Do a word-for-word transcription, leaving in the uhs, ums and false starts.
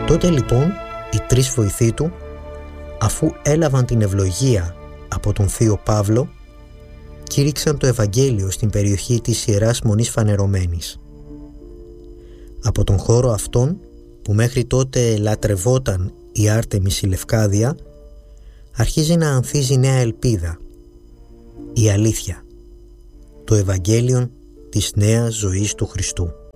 Τότε λοιπόν οι τρεις βοηθοί του, αφού έλαβαν την ευλογία από τον θείο Παύλο, κήρυξαν το Ευαγγέλιο στην περιοχή της Ιεράς Μονής Φανερωμένης. Από τον χώρο αυτόν, που μέχρι τότε λατρευόταν η Άρτεμις η Λευκάδια, αρχίζει να ανθίζει νέα ελπίδα, η αλήθεια, το Ευαγγέλιον της νέας ζωής του Χριστού.